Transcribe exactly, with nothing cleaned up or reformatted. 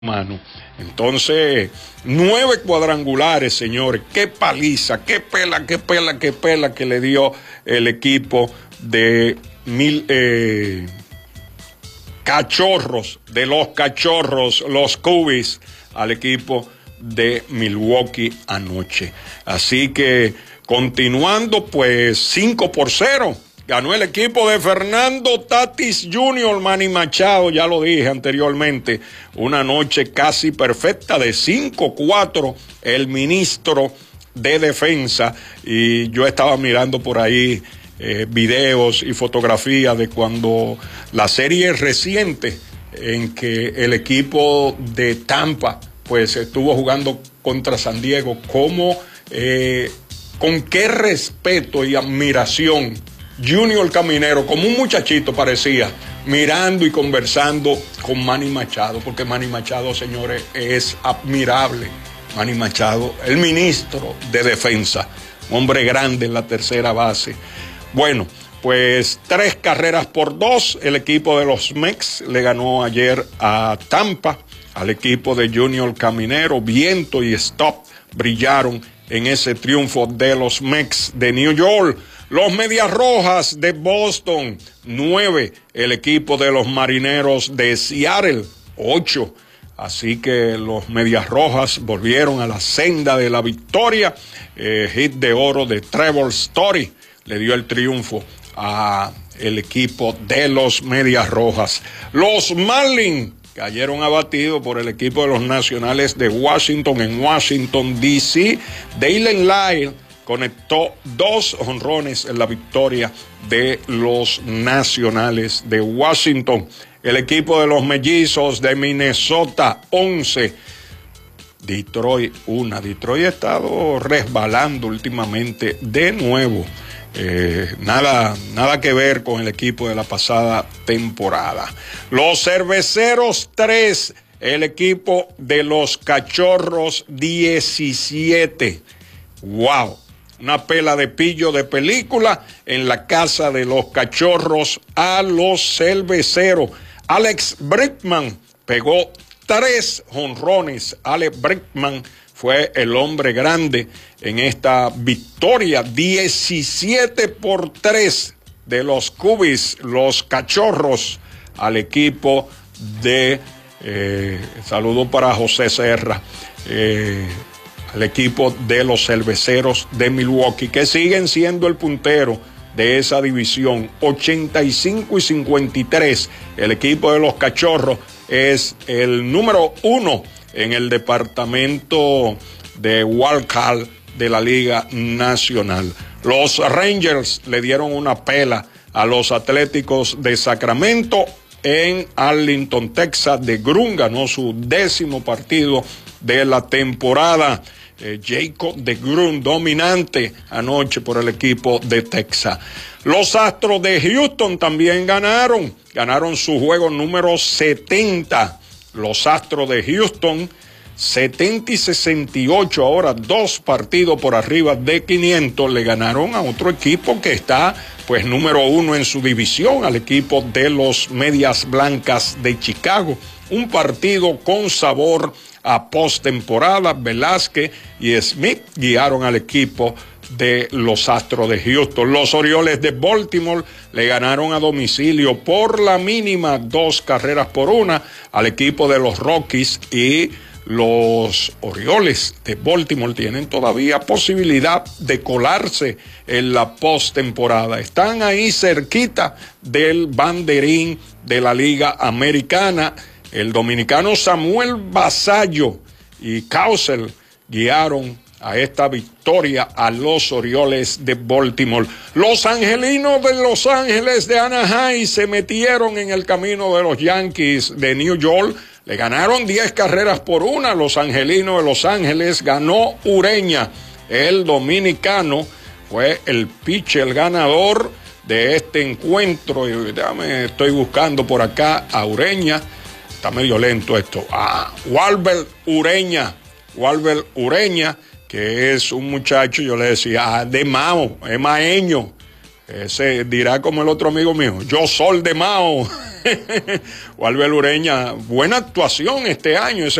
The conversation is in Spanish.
mano. Entonces, nueve cuadrangulares, señores. Qué paliza, qué pela, qué pela, qué pela que le dio el equipo de mil eh, cachorros, de los cachorros, los Cubbies, al equipo de Milwaukee anoche. Así que, continuando, pues cinco por cero. Ganó el equipo de Fernando Tatis junior, Manny Machado, ya lo dije anteriormente, una noche casi perfecta de cinco cuatro, el ministro de defensa, y yo estaba mirando por ahí eh, videos y fotografías de cuando la serie reciente en que el equipo de Tampa pues estuvo jugando contra San Diego, cómo, eh, con qué respeto y admiración Junior Caminero, como un muchachito parecía, mirando y conversando con Manny Machado, porque Manny Machado, señores, es admirable. Manny Machado, el ministro de defensa, hombre grande en la tercera base. Bueno, pues tres carreras por dos, el equipo de los Mex le ganó ayer a Tampa, al equipo de Junior Caminero. Viento y Stop brillaron en ese triunfo de los Mex de New York. Los Medias Rojas de Boston, nueve. El equipo de los Marineros de Seattle, ocho. Así que los Medias Rojas volvieron a la senda de la victoria. Eh, hit de oro de Trevor Story le dio el triunfo a el equipo de los Medias Rojas. Los Marlins cayeron abatidos por el equipo de los Nacionales de Washington en Washington, D C Daylen Lyle conectó dos jonrones en la victoria de los Nacionales de Washington. El equipo de los Mellizos de Minnesota, once. Detroit, una. Detroit ha estado resbalando últimamente de nuevo. Eh, nada, nada que ver con el equipo de la pasada temporada. Los Cerveceros, tres. El equipo de los Cachorros, diecisiete. ¡Wow! Una pela de pillo de película en la casa de los Cachorros a los Cerveceros. Alex Bregman pegó tres jonrones. Alex Bregman fue el hombre grande en esta victoria. diecisiete por tres de los Cubbies, los Cachorros, al equipo de... Eh, saludo para José Serra. Eh, al equipo de los Cerveceros de Milwaukee, que siguen siendo el puntero de esa división, ochenta y cinco y cincuenta y tres. El equipo de los Cachorros es el número uno en el departamento de wildcard de la Liga Nacional. Los Rangers le dieron una pela a los Atléticos de Sacramento en Arlington, Texas. DeGrom ganó su décimo partido de la temporada. Eh, Jacob DeGrom dominante anoche por el equipo de Texas. Los Astros de Houston también ganaron, ganaron su juego número setenta. Los Astros de Houston, setenta y sesenta y ocho, ahora dos partidos por arriba de quinientos, le ganaron a otro equipo que está pues número uno en su división, al equipo de los Medias Blancas de Chicago. Un partido con sabor a postemporada. Velázquez y Smith guiaron al equipo de los Astros de Houston. Los Orioles de Baltimore le ganaron a domicilio por la mínima, dos carreras por una, al equipo de los Rockies, y los Orioles de Baltimore tienen todavía posibilidad de colarse en la postemporada. Están ahí cerquita del banderín de la Liga Americana. El dominicano Samuel Basallo y Causer guiaron a esta victoria a los Orioles de Baltimore. Los Angelinos de Los Ángeles de Anaheim se metieron en el camino de los Yankees de New York. Le ganaron diez carreras por una. Los Angelinos de Los Ángeles. Ganó Ureña. El dominicano fue el pitcher ganador de este encuentro. Y déjame, estoy buscando por acá a Ureña. Está medio lento esto. Ah, Walber Ureña. Walber Ureña, que es un muchacho, yo le decía, ah, de Mao, es maeño. Ese dirá como el otro amigo mío, yo soy de Mao. Walber Ureña, buena actuación este año. Ese